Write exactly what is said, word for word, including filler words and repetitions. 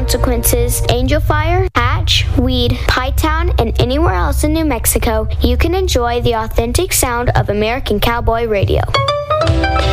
Consequences, Angel Fire, Hatch, Weed, Pytown, and anywhere else in New Mexico, you can enjoy the authentic sound of American Cowboy Radio.